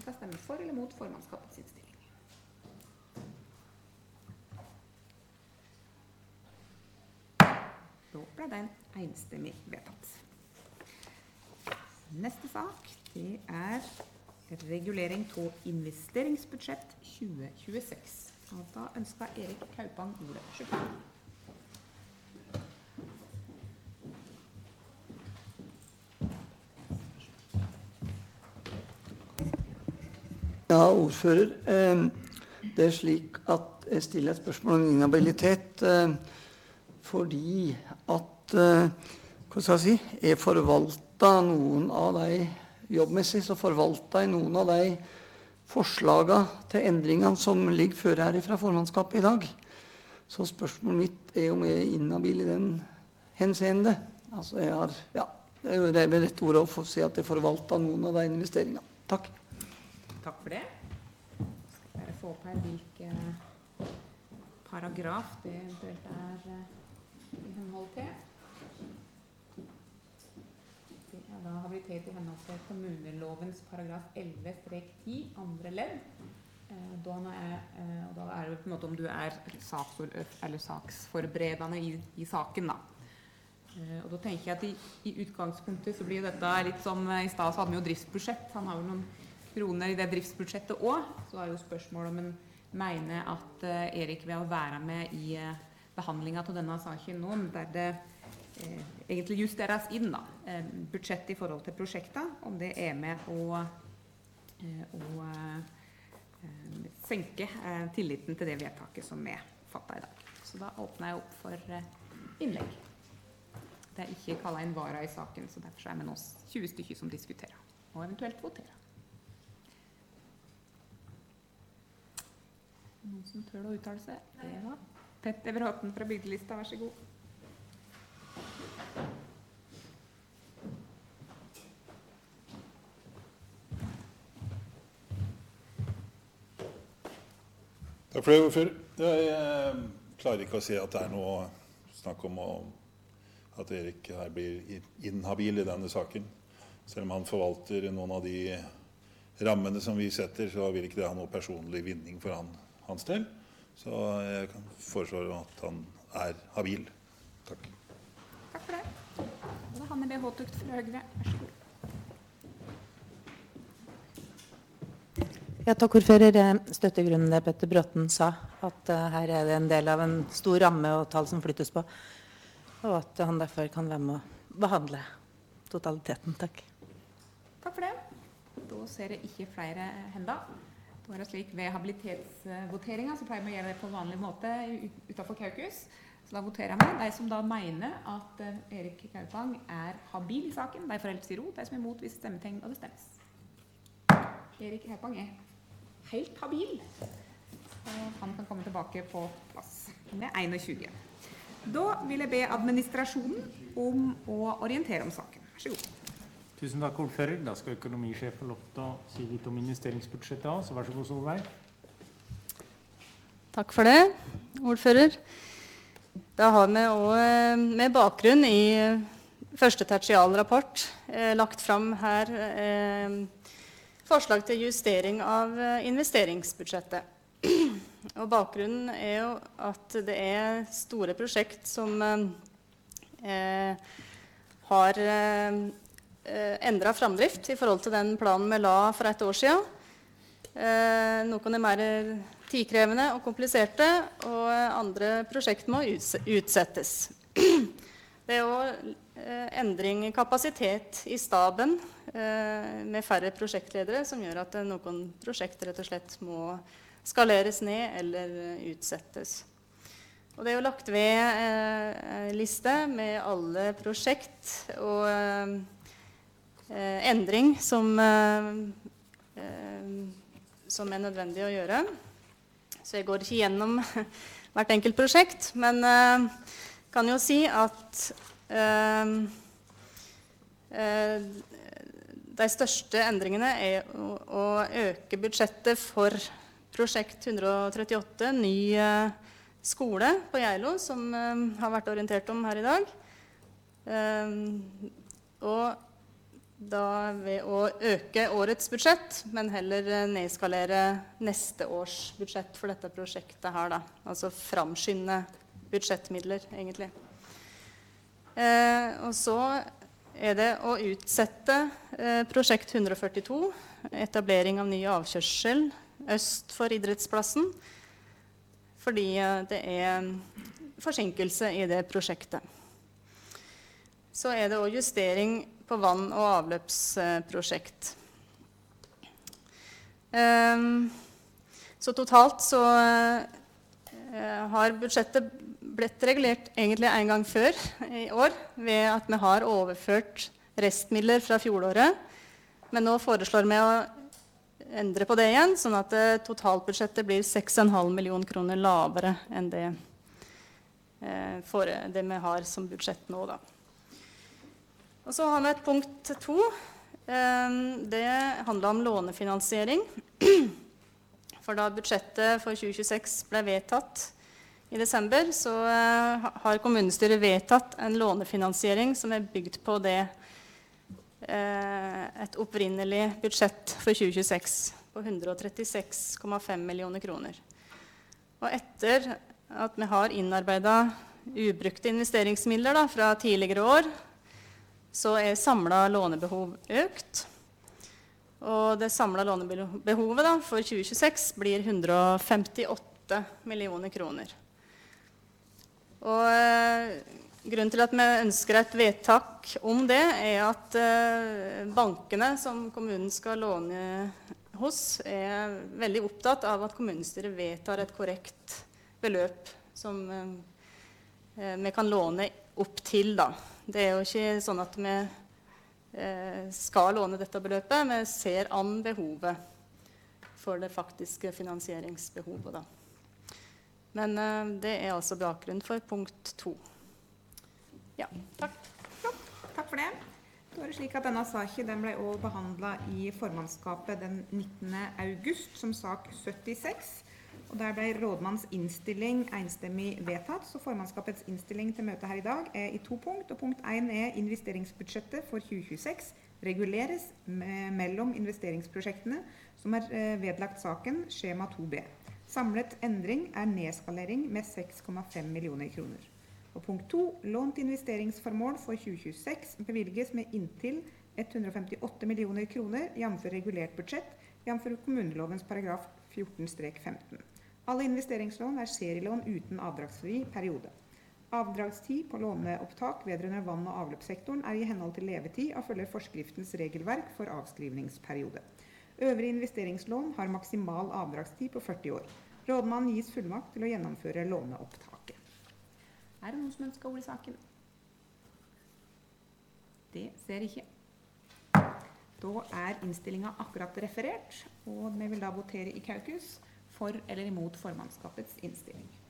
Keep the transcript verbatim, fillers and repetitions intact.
Noen kan stemme for eller mot formannskapets innstilling. Da ble den enstemmig vedtatt. Neste sak, det er regulering av investeringsbudsjett tjue tjueseks. Og da ønsker Erik Kaupang ordet. Sjukk. Ja, ordfører. Det er slik at jeg stiller et spørsmål om inhabilitet fordi at, hva skal jeg si, jeg forvalter noen av de, jobbmessig så forvalter jeg noen av de forslagene til endringene som ligger før her fra formannskapet i dag. Så spørsmålet mitt er om jeg er inhabil i den henseende. Altså jeg har, ja, det er jo det med rett ord å få si at jeg forvalter noen av de investeringene. Takk. Takk for det. Skal bare få opp her hvilke paragraf det eventuelt er i henhold til. Det er da habilitet i henhold til kommunelovens paragraf elleve ti, andre ledd. Da er, og da er det på en måte om du er saksord, eller saksforberedende i, i saken da. Og da tenker jeg at i, i utgangspunktet så blir dette litt som i sted så hadde vi jo driftsbudsjett. Han har jo noen kroner i det driftsbudsjettet også, så er jo spørsmålet om en mener at uh, Erik vil være med i uh, behandlingen av denne saken nå, der det uh, egentlig justeres inn da, uh, budsjett i forhold til prosjektet, om det er med å, uh, å uh, senke uh, tilliten til det vedtaket som vi fattet i dag. Så da åpner jeg opp for uh, innlegg. Det er ikke kallet en vara i saken, så derfor er vi nå tjue stykker som diskuterer, og eventuelt voterer. Noen som tør å uttale seg? Det var Petter Bråten fra Bygdelista, vær så god. Takk for det, ordfører. Jeg eh, klarer ikke å si at det er noe snakk om å, at Erik her blir inhabil i denne saken. Selv om han forvalter noen av de rammene som vi setter, så vil ikke det ha noe personlig vinning for han. Hans del, så jeg kan foreslå at han er habil. Takk. Takk for det. Da har vi det håtukt fra Høyre. Vær så god. Ja, takk ordfører. Støttegrunnen det Petter Bråten sa, at uh, her er det en del av en stor ramme og tall som flyttes på, og at han derfor kan være med å behandle totaliteten. Takk. Takk for det. Da ser jeg ikke flere hender. Da er det slik ved habilitetsvoteringen, så pleier vi å gjøre det på vanlig måte utenfor Kaukus. Så da voterer vi. De som da mener at Erik Kaupang er habil i saken, de får helt si ro. De som er imot viser stemmetegn, og det stemmes. Erik Kaupang er helt habil. Og han kan komme tilbake på plass med tjueen. Da vil jeg be administrasjonen om å orientere om saken. Vær så god. Tusen takk, ordfører. Da skal økonomisjef få lov til å si litt om investeringsbudsjettet også, så vær så god, Solveig. Takk for det, ordfører. Da har vi også med bakgrunn i første tertialrapport eh, lagt fram her eh, forslag til justering av investeringsbudsjettet. Og bakgrunnen er jo at det er store prosjekt som eh, har eh, endret framdrift i forhold til den planen vi la for et år siden. Eh, noen er mer tidkrevende og kompliserte, og andre prosjekt må utsettes. Det er også eh, endring i kapasitet i staben eh, med færre prosjektledere, som gjør at noen prosjekter rett og slett må skaleres ned eller utsettes. Og det er jo lagt ved eh, liste med alle prosjekt og eh, Eh, endring som, eh, eh, som er nødvendig å gjøre. Så jeg går ikke gjennom hvert enkelt prosjekt, men eh, kan jo si at eh, eh, de største endringene er å, å øke budsjettet for prosjekt hundre trettiåtte, ny eh, skole på Geilo, som eh, har vært orientert om her i dag. Eh, og da ved å øke årets budsjett, men heller eh, nedskalere neste års budsjett for dette prosjektet her da. Altså framskynde budsjettmidler, egentlig. Eh, og så er det å utsette eh, prosjekt hundre førtito, etablering av ny avkjørsel øst for idrettsplassen, fordi eh, det er forsinkelse i det prosjektet. Så er det også justering på vann- og avløpsprosjekt. Um, så totalt så uh, har budsjettet blitt regulert egentlig en gang før i år, ved at vi har overført restmidler fra fjolåret. Men nå foreslår vi å endre på det igjen, sånn at uh, totalbudsjettet blir seks komma fem millioner kroner lavere enn det, uh, for det vi har som budsjett nå da. Og så har vi et punkt to. Det handler om lånefinansiering. For da budsjettet for tjue tjueseks ble vedtatt i desember, så har kommunestyret vedtatt en lånefinansiering som er bygd på det, et opprinnelig budsjett for tjue tjueseks på hundre trettiseks komma fem millioner kroner. Og etter at vi har innarbeidet ubrukte investeringsmidler da, fra tidligere år, så er samlet lånebehov økt. Og det samlede lånebehovet da, for tjue tjueseks blir hundre femtiåtte millioner kroner. Og eh, grunnen til at vi ønsker et vedtak om det, er at eh, bankene som kommunen skal låne hos, er veldig opptatt av at kommunestyret vedtar et korrekt beløp som eh, vi kan låne opp til da. Det er jo ikke sånn at vi eh, skal låne dette beløpet, vi ser an behovet for det faktiske finansieringsbehovet da. Men eh, det er altså bakgrunn for punkt to. Ja, takk. Flott, takk for det. Da er det slik at denne saken den ble også behandlet i formannskapet den nittende august som sak syttiseks. Og der ble rådmanns innstilling enstemmig vedtatt, så formannskapets innstilling til møtet her i dag er i to punkt. Og punkt én er investeringsbudsjettet for tjue tjueseks reguleres med, mellom investeringsprosjektene som er eh, vedlagt saken, skjema to B. Samlet endring er nedskalering med seks komma fem millioner kroner. Og punkt to, lån til investeringsformål for tjue tjueseks bevilges med inntil hundre femtiåtte millioner kroner, jf. regulert budsjett, jf. kommunelovens paragraf fjorten femten. Alle investeringslån er serielån uten avdragsfri periode. Avdragstid på låneopptak vedrørende vann- og avløpssektoren er i henhold til levetid og følger forskriftens regelverk for avskrivningsperiode. Øvrige investeringslån har maksimal avdragstid på førti år. Rådmannen gis fullmakt til å gjennomføre låneopptaket. Er det noen som ønsker ord i saken? Det ser ikke. Da er innstillingen akkurat referert, og vi vil da votere i kaukus for eller imot formannskapets innstilling.